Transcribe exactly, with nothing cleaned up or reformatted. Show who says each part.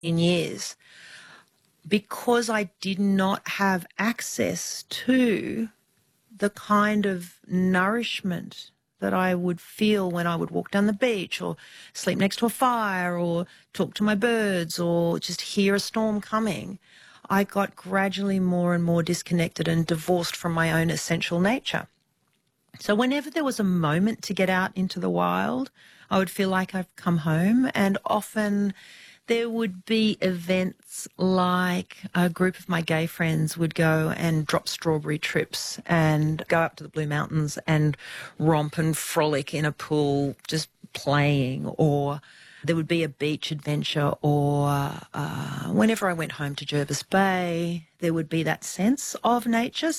Speaker 1: in years because I did not have access to the kind of nourishment that I would feel when I would walk down the beach or sleep next to a fire or talk to my birds or just hear a storm coming. I got gradually more and more disconnected and divorced from my own essential nature. So whenever there was a moment to get out into the wild, I would feel like I've come home, and often there would be events like a group of my gay friends would go and drop strawberry trips and go up to the Blue Mountains and romp and frolic in a pool just playing, or there would be a beach adventure, or uh, whenever I went home to Jervis Bay, there would be that sense of nature.